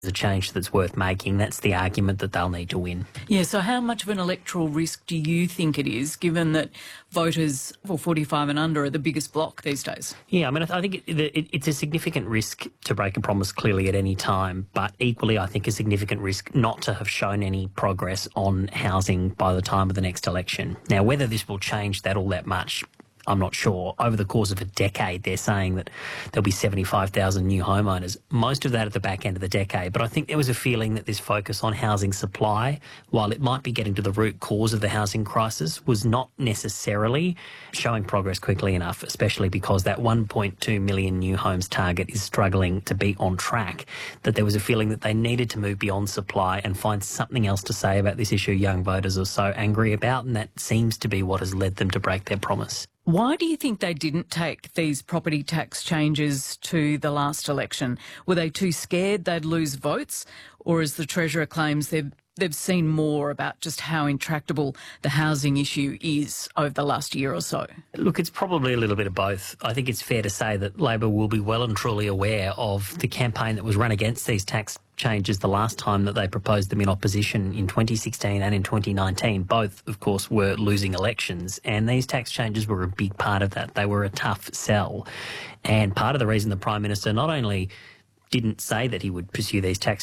a change that's worth making. That's the argument that they'll need to win. Yeah, so how much of an electoral risk do you think it is, given that voters for 45 and under are the biggest bloc these days? Yeah, I mean, I think it's a significant risk to break a promise clearly at any time, but equally I think a significant risk not to have shown any progress on housing by the time of the next election. Now, whether this will change that all that much, I'm not sure. Over the course of a decade, they're saying that there'll be 75,000 new homeowners, most of that at the back end of the decade. But I think there was a feeling that this focus on housing supply, while it might be getting to the root cause of the housing crisis, was not necessarily showing progress quickly enough, especially because that 1.2 million new homes target is struggling to be on track, that there was a feeling that they needed to move beyond supply and find something else to say about this issue young voters are so angry about, and that seems to be what has led them to break their promise. Why do you think they didn't take these property tax changes to the last election? Were they too scared they'd lose votes? Or, as the Treasurer claims, they've seen more about just how intractable the housing issue is over the last year or so? Look, it's probably a little bit of both. I think it's fair to say that Labor will be well and truly aware of the campaign that was run against these tax changes the last time that they proposed them in opposition in 2016 and in 2019. Both, of course, were losing elections, and these tax changes were a big part of that. They were a tough sell. And part of the reason the Prime Minister not only didn't say that he would pursue these tax